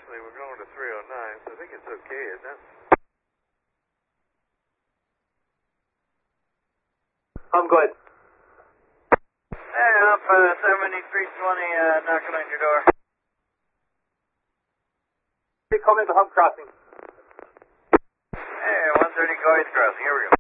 actually, we're going to 309, so I think it's okay, isn't it? I'm good. Hey, up 7320, knocking on your door. Call me at the hub crossing. Hey, 130 Coyote Crossing, here we go.